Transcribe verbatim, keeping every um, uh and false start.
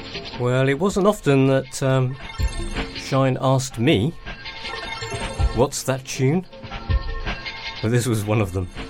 Well, it wasn't often that um, Shine asked me, what's that tune? Well, this was one of them.